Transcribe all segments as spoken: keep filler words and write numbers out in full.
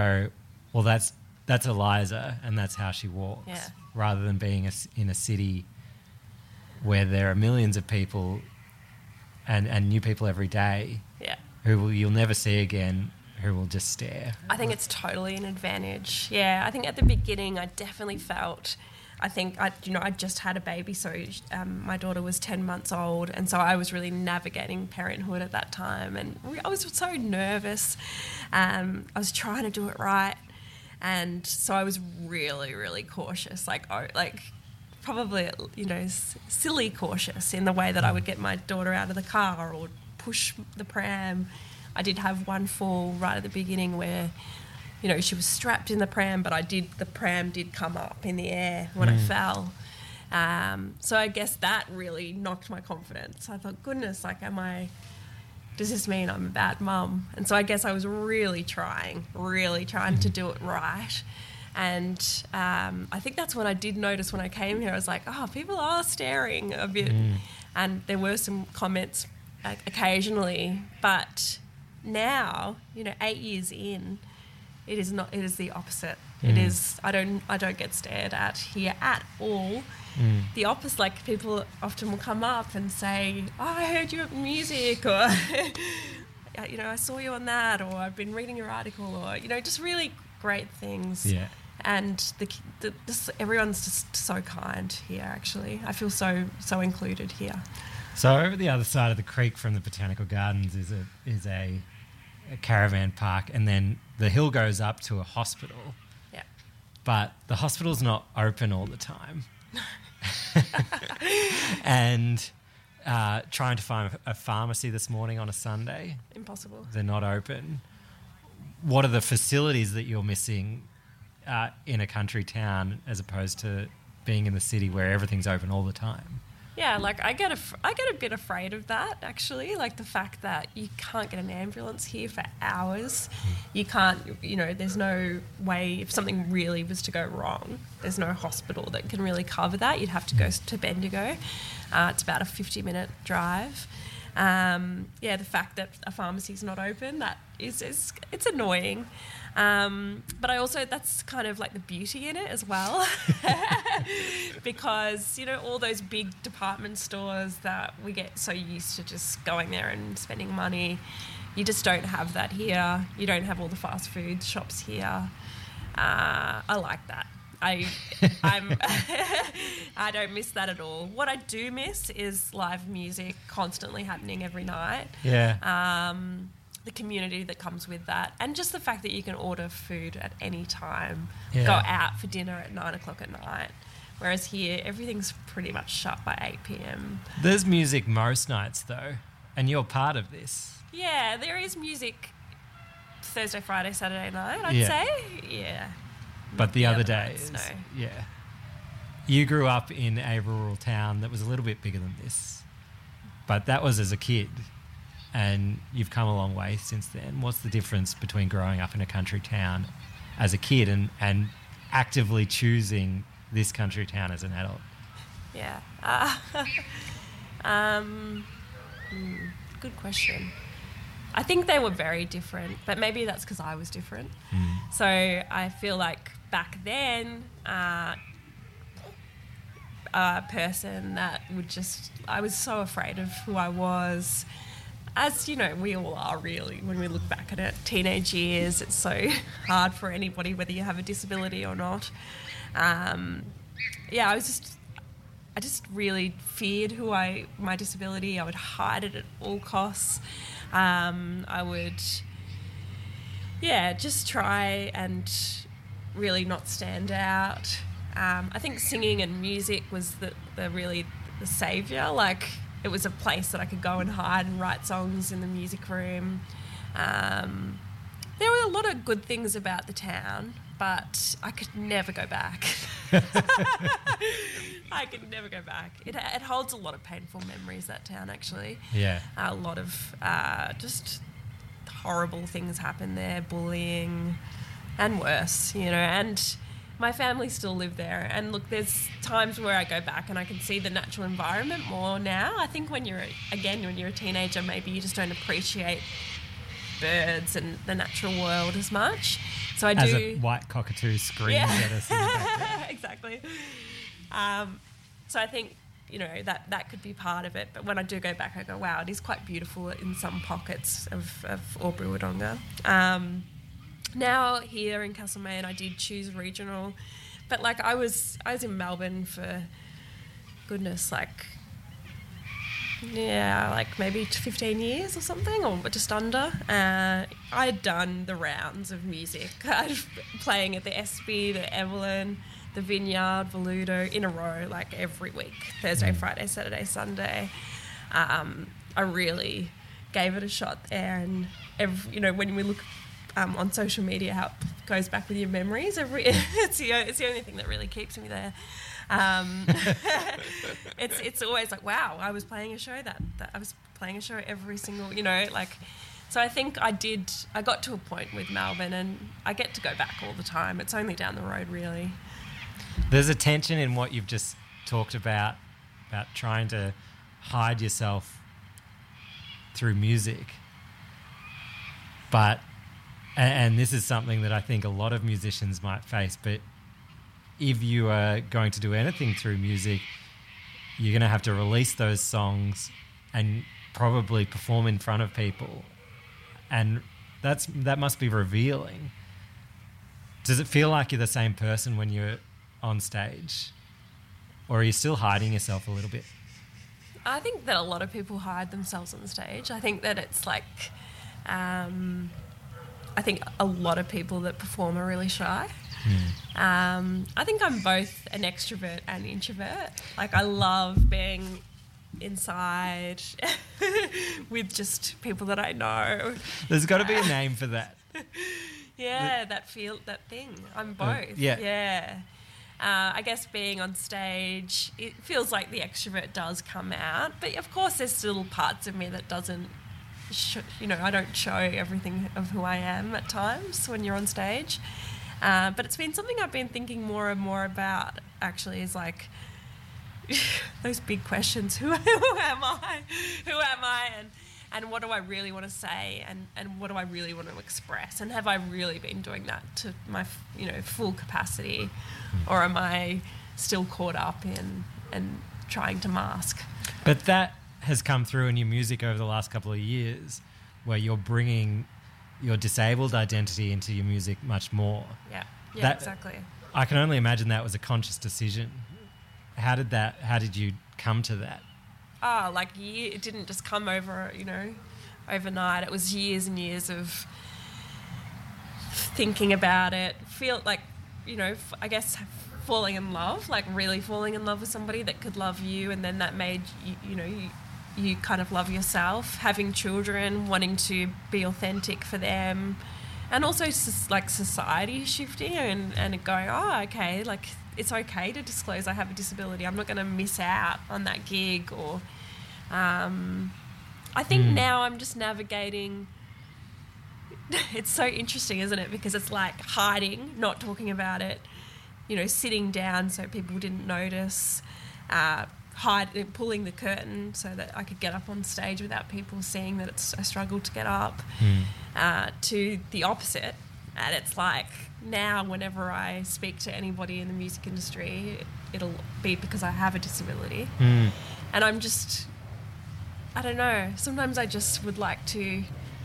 well, that's that's Eliza, and that's how she walks. Yeah. Rather than being a, in a city where there are millions of people and, and new people every day Yeah. who will, you'll never see again, who will just stare. I think it's totally an advantage. Yeah, I think at the beginning I definitely felt, I think, I you know, I just had a baby, so um, my daughter was ten months old, and so I was really navigating parenthood at that time, and I was so nervous. Um, I was trying to do it right, and so I was really, really cautious, like, oh, like probably, you know, s- silly cautious in the way that I would get my daughter out of the car or push the pram. I did have one fall right at the beginning where, you know, she was strapped in the pram, but I did, the pram did come up in the air when Mm. I fell. Um, so I guess that really knocked my confidence. I thought, goodness, like, am I, does this mean I'm a bad mum? And so I guess I was really trying, really trying to do it right. And um, I think that's when I did notice when I came here. I was like, oh, people are staring a bit. Mm. And there were some comments uh, occasionally. But now, you know, eight years in, it is not. It is the opposite. Mm. It is. I don't. I don't get stared at here at all. Mm. The opposite. Like, people often will come up and say, "Oh, I heard you at music," or you know, "I saw you on that," or "I've been reading your article," or, you know, just really great things. Yeah. And the, the just, everyone's just so kind here. Actually, I feel so so included here. So over the other side of the creek from the Botanical Gardens is a is a, a caravan park, and then the hill goes up to a hospital. Yeah. But the hospital's not open all the time. And uh, trying to find a pharmacy this morning on a Sunday, Impossible. they're not open. What are the facilities that you're missing uh, in a country town as opposed to being in the city where everything's open all the time? Yeah, like I get a, I get a bit afraid of that, actually, like the fact that you can't get an ambulance here for hours. You can't, you know, there's no way, if something really was to go wrong, there's no hospital that can really cover that. You'd have to go to Bendigo. Uh, it's about a fifty minute drive. Um, yeah, the fact that a pharmacy's not open, that is, is it's annoying. Um, but I also, that's kind of like the beauty in it as well. Because, you know, all those big department stores that we get so used to just going there and spending money, you just don't have that here. You don't have all the fast food shops here. Uh, I like that. I I'm I don't miss that at all. What I do miss is live music constantly happening every night. Yeah. Um, the community that comes with that, and just the fact that you can order food at any time, Yeah. go out for dinner at nine o'clock at night. Whereas here, everything's pretty much shut by eight p.m. There's music most nights, though, and you're part of this. Yeah, there is music Thursday, Friday, Saturday night, I'd Yeah. say. Yeah. But the, The other other days, nights, no. yeah. You grew up in a rural town that was a little bit bigger than this, but that was as a kid, and you've come a long way since then. What's the difference between growing up in a country town as a kid and, and actively choosing this country town as an adult? Yeah. Uh, um, hmm, good question. I think they were very different, but maybe that's because I was different. Mm. So I feel like back then, uh, a person that would just, I was so afraid of who I was. As, you know, we all are really, when we look back at it. Teenage years, it's so hard for anybody, whether you have a disability or not. Um, yeah, I was just, I just really feared who I, my disability. I would hide it at all costs. Um, I would, yeah, just try and really not stand out. Um, I think singing and music was the, the really the saviour. Like, it was a place that I could go and hide and write songs in the music room. Um, there were a lot of good things about the town, but I could never go back. I could never go back. It, it holds a lot of painful memories, that town, actually. Yeah. A lot of uh, just horrible things happen there, bullying and worse, you know, and my family still live there. And look, there's times where I go back and I can see the natural environment more now. I think when you're, again, when you're a teenager, maybe you just don't appreciate birds and the natural world as much. So I As do. a white cockatoo screams Yeah. at us in the background. Exactly. Um, so I think, you know, that, that could be part of it. But when I do go back, I go, wow, it is quite beautiful in some pockets of, of Albury-Wodonga. Um, now here in Castlemaine, I did choose regional. But, like, I was I was in Melbourne for, goodness, like, yeah, like maybe fifteen years or something, or just under. Uh, I had done the rounds of music. I'd playing at the Espy, the Evelyn, the Vineyard, Voluto in a row, like every week, Thursday, Friday, Saturday, Sunday. Um, I really gave it a shot there, and every, you know, when we look um, on social media, how it goes back with your memories. Every it's the it's the only thing that really keeps me there. Um, it's it's always like, wow, I was playing a show that, that I was playing a show every single, you know, like. So I think I did. I got to a point with Melbourne, and I get to go back all the time. It's only down the road, really. There's a tension in what you've just talked about, about trying to hide yourself through music. But, and, and this is something that I think a lot of musicians might face, but if you are going to do anything through music, you're going to have to release those songs and probably perform in front of people. And that's that must be revealing. Does it feel like you're the same person when you're on stage? Or are you still hiding yourself a little bit? I think that a lot of people hide themselves on stage. I think that it's like, um, I think a lot of people that perform are really shy. Mm. Um, I think I'm both an extrovert and introvert. Like, I love being inside with just people that I know. There's got to be a name for that. Yeah, that feel that thing. I'm both. Uh, yeah. Yeah. Uh, I guess being on stage, it feels like the extrovert does come out, but of course there's still parts of me that doesn't, sh- you know, I don't show everything of who I am at times when you're on stage. Uh, but it's been something I've been thinking more and more about, actually, is like those big questions. Who, who am I? Who am I? And and what do I really want to say? And, and what do I really want to express? And have I really been doing that to my, you know, full capacity? Or am I still caught up in and trying to mask? But that has come through in your music over the last couple of years, where you're bringing your disabled identity into your music much more. Yeah, yeah, that, exactly. I can only imagine that was a conscious decision. How did that? How did you come to that? Ah, oh, like year, it didn't just come over, you know, overnight. It was years and years of thinking about it. Feel like, you know, I guess falling in love, like really falling in love with somebody that could love you, and then that made you, you know, you, you kind of love yourself. Having children, wanting to be authentic for them, and also like society shifting and, and going, oh, okay, like it's okay to disclose I have a disability. I'm not going to miss out on that gig. Or um, I think mm. now I'm just navigating. It's so interesting, isn't it? Because it's like hiding, not talking about it, you know, sitting down so people didn't notice, uh, hide, pulling the curtain so that I could get up on stage without people seeing that it's a struggle to get up, mm. uh, to the opposite. And it's like now whenever I speak to anybody in the music industry, it'll be because I have a disability. Mm. And I'm just, I don't know, sometimes I just would like to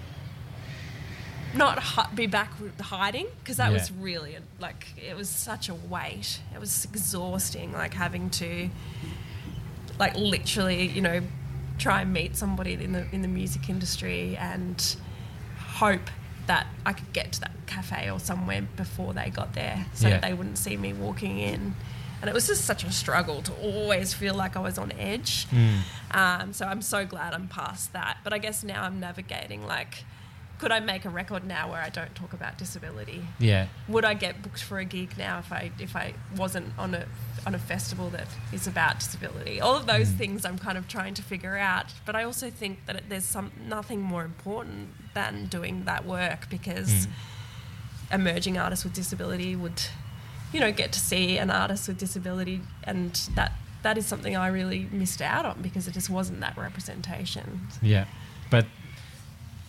not hi- be back with hiding, because that yeah. was really, like, it was such a weight. It was exhausting, like having to, like, literally, you know, try and meet somebody in the in the music industry and hope that I could get to that cafe or somewhere before they got there, so yeah. that they wouldn't see me walking in. And it was just such a struggle to always feel like I was on edge. Mm. Um, so I'm so glad I'm past that. But I guess now I'm navigating, like, could I make a record now where I don't talk about disability? Yeah. Would I get booked for a gig now if I if I wasn't on a on a festival that is about disability? All of those mm. things I'm kind of trying to figure out. But I also think that there's some nothing more important than doing that work, because mm. emerging artists with disability would, you know, get to see an artist with disability, and that that is something I really missed out on because it just wasn't that representation. Yeah, but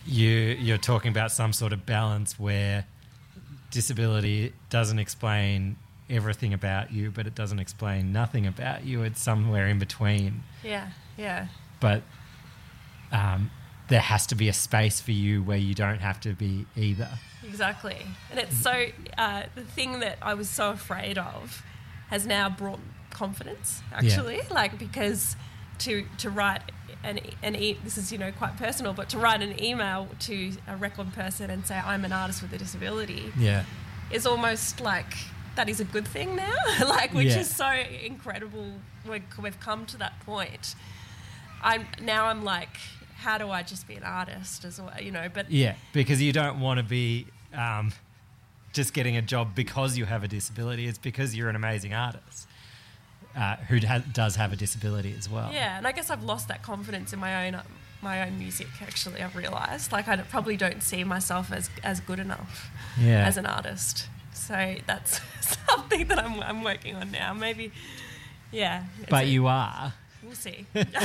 you, you're talking about some sort of balance where disability doesn't explain everything about you, but it doesn't explain nothing about you. It's somewhere in between. Yeah, yeah. But um, there has to be a space for you where you don't have to be either. Exactly. And it's so, uh, the thing that I was so afraid of has now brought confidence, actually. Yeah. Like, because to to write an, an e- this is, you know, quite personal, but to write an email to a record person and say, I'm an artist with a disability, Yeah. is almost like, that is a good thing now. Like, which Yeah. is so incredible. We've, we've come to that point. I'm now I'm like, how do I just be an artist as well, you know? But Yeah, because you don't want to be um, just getting a job because you have a disability. It's because you're an amazing artist uh, who ha- does have a disability as well. yeah, and I guess I've lost that confidence in my own my own music. Actually, I've realised, like, I don't- probably don't see myself as as good enough Yeah. as an artist. So that's something that I'm I'm working on now. Maybe, yeah. it's But a- you are. We'll see.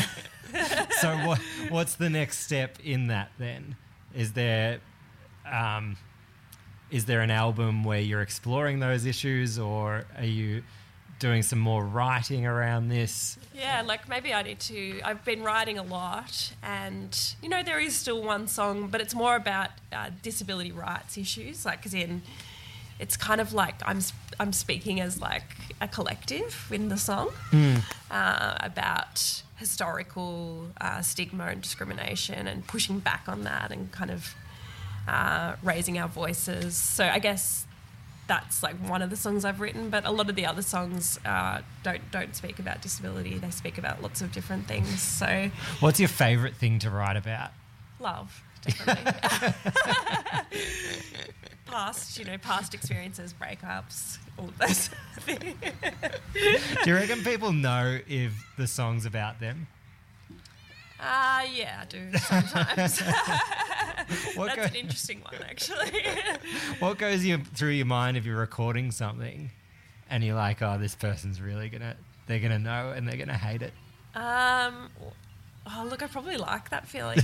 So what? What's the next step in that then? Is there, um, is there an album where you're exploring those issues, or are you doing some more writing around this? Yeah, like maybe I need to. I've been writing a lot, and you know there is still one song, but it's more about uh, disability rights issues. Like, as in, it's kind of like I'm sp- I'm speaking as like a collective in the song uh, about historical uh, stigma and discrimination, and pushing back on that, and kind of uh, raising our voices. So I guess that's like one of the songs I've written, but a lot of the other songs uh, don't don't speak about disability. They speak about lots of different things. So What's your favourite thing to write about? love, definitely. Past, you know, past experiences, breakups, all of those things. Do you reckon people know if the song's about them? Uh, yeah, I do sometimes. What That's go- an interesting one, actually. What goes you, through your mind if you're recording something and you're like, oh, this person's really gonna, they're gonna know and they're gonna hate it? Um, oh, look, I probably like that feeling.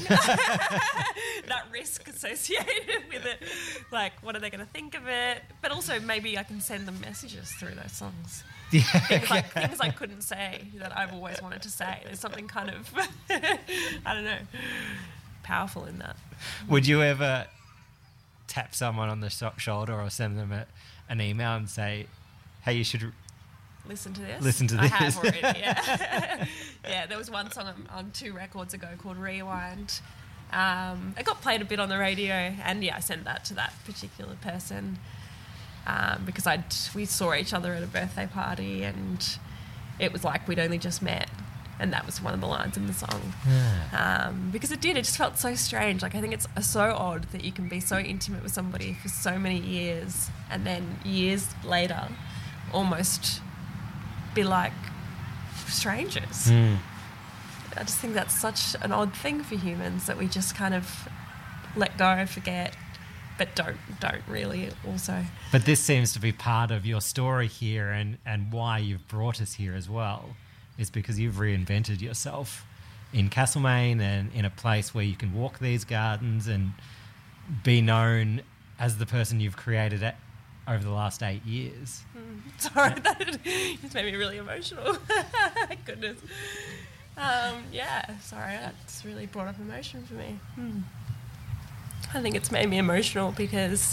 That risk associated with it. Like, what are they going to think of it? But also, maybe I can send them messages through those songs. Yeah. Things like things I couldn't say that I've always wanted to say. There's something kind of, I don't know, powerful in that. Would you ever tap someone on the sh- shoulder or send them a, an email and say, hey, you should Listen to this. Listen to I have this. already. Yeah, yeah. There was one song on, on two records ago called Rewind. Um, it got played a bit on the radio, and yeah, I sent that to that particular person um, because I we saw each other at a birthday party, and it was like we'd only just met, and that was one of the lines in the song. Yeah. Um, because it did, it just felt so strange. Like, I think it's so odd that you can be so intimate with somebody for so many years, and then years later, almost be like strangers. Mm. I just think that's such an odd thing for humans, that we just kind of let go, forget, but don't don't really also. But this seems to be part of your story here, and, and why you've brought us here as well, is because you've reinvented yourself in Castlemaine and in a place where you can walk these gardens and be known as the person you've created it over the last eight years. Mm, sorry, that just made me really emotional. Goodness. Um, yeah, sorry, that's really brought up emotion for me. Hmm. I think it's made me emotional because,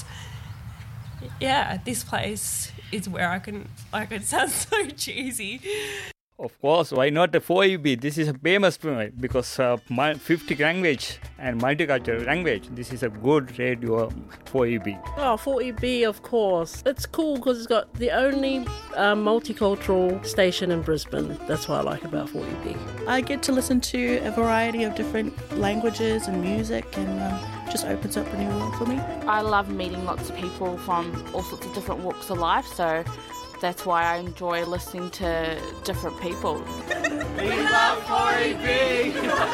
yeah, this place is where I can, like, it sounds so cheesy. Of course, why not the four E B? This is a famous point because uh, my fifty language and multicultural language. This is a good radio four E B. Oh, four E B, of course. It's cool because it's got the only uh, multicultural station in Brisbane. That's what I like about four E B. I get to listen to a variety of different languages and music, and um, just opens up a new world for me. I love meeting lots of people from all sorts of different walks of life, so that's why I enjoy listening to different people. We love four E B!